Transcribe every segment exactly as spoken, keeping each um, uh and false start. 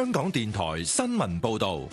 香港電台新聞報道。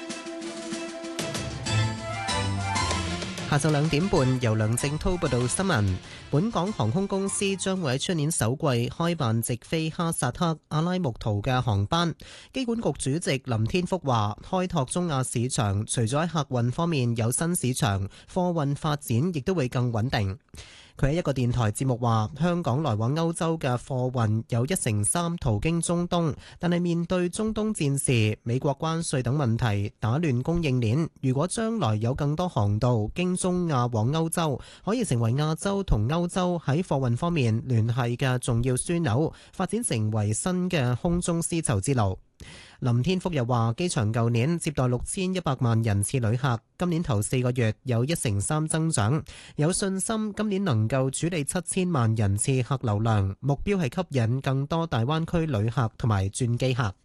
下晝兩點半，由梁正滔報道新聞。本港航空公司將會喺出年首季開辦直飛哈薩克阿拉木圖嘅航班。機管局主席林天福話，開拓中亞市場，除咗喺客運方面有新市場，貨運發展亦都會更穩定。佢喺一個電台節目話，香港來往歐洲嘅貨運有一成三途經中東，但係面對中東戰事、美國關稅等問題打亂供應鏈。如果將來有更多航道經中亞往歐洲，可以成為亞洲同歐洲喺貨運方面聯繫嘅重要樞紐，發展成為新嘅空中絲綢之路。林天福又話，機場舊年接待六千一百萬人次旅客，今年頭四個月有一成三增長，有信心今年能夠處理七千萬人次客流量，目標係吸引更多大灣區旅客同埋轉機客。二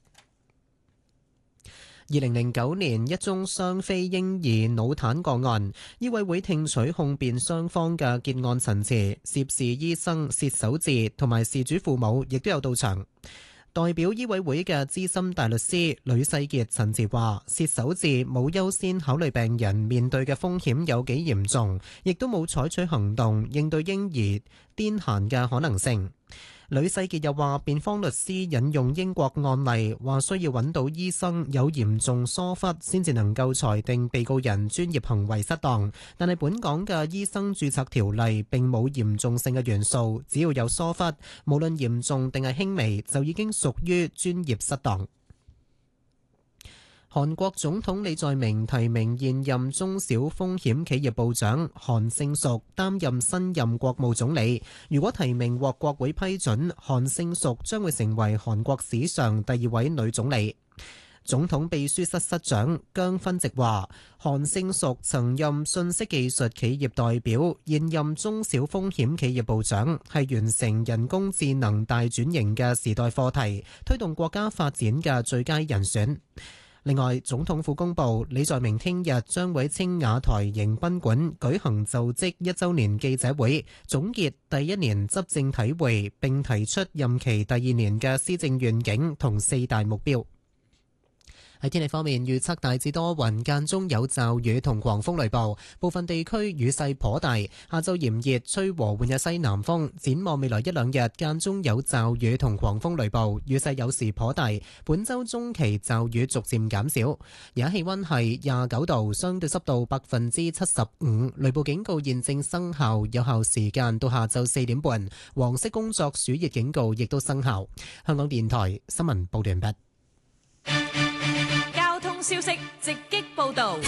零零九年一宗雙非嬰兒腦癱個案，醫委會聽取控辯雙方嘅結案陳詞，涉事醫生薛守志同埋事主父母亦都有到場。代表醫委會嘅資深大律師呂世傑陳詞話，薛守志冇優先考慮病人面對嘅風險有幾嚴重，亦都冇採取行動應對嬰兒癲癇嘅可能性。呂世傑又話，辯方律師引用英國案例，話需要揾到醫生有嚴重疏忽先至能夠裁定被告人專業行為失當，但係本港嘅醫生註冊條例並冇嚴重性嘅元素，只要有疏忽，無論嚴重定係輕微，就已經屬於專業失當。韓國總統李在明提名現任中小風險企業部長韓勝淑擔任新任國務總理。如果提名獲國會批准，韓勝淑將會成為韓國史上第二位女總理。總統秘書室室長姜勳直話，韓勝淑曾任信息技術企業代表，現任中小風險企業部長，係完成人工智能大轉型嘅時代課題，推動國家發展嘅最佳人選。另外，總統府公布，李在明聽日將會喺青瓦台迎賓館舉行就職一週年記者會，總結第一年執政體會，並提出任期第二年嘅施政願景同四大目標。喺天氣方面，預測大致多雲，間中有驟雨同狂風雷暴，部分地區雨勢頗大。下晝炎熱，吹和緩嘅西南風。展望未來一兩日，間中有驟雨同狂風雷暴，雨勢有時頗大。本週中期驟雨逐漸減少。而家氣溫係廿九度，相對濕度百分之七十五。雷暴警告現正生效，有效時間到下晝四點半。黃色工作暑熱警告亦都生效。香港電台新聞報道完畢。 消息直擊報道，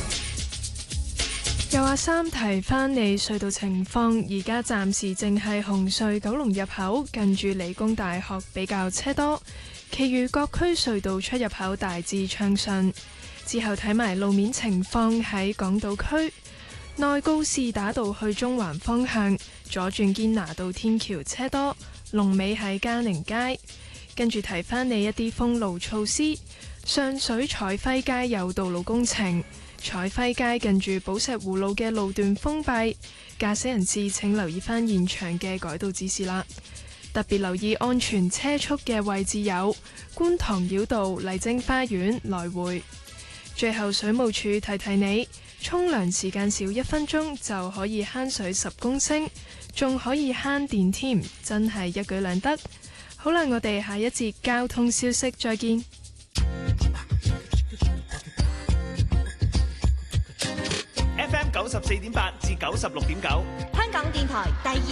又話三提翻你隧道情況，而家暫時淨係紅隧九龍入口近住理工大學比較車多，其餘各區隧道出入口大致暢順。之後睇埋路面情況，喺港島區內高士打道去中環方向左轉堅拿道天橋車多，龍尾喺嘉寧街。跟住提翻你一啲封路措施。上水彩輝街有道路工程，彩輝街近住寶石湖路嘅路段封閉，駕駛人士請留意翻現場嘅改道指示啦。特別留意安全車速嘅位置有觀塘繞道麗晶花園來回。最後水務署提提你，沖涼時間少一分鐘就可以慳水十公升，仲可以慳電添，真係一舉兩得。好啦，我哋下一節交通消息再見。 F M 九十四點八至九十六點九， 香港電台第二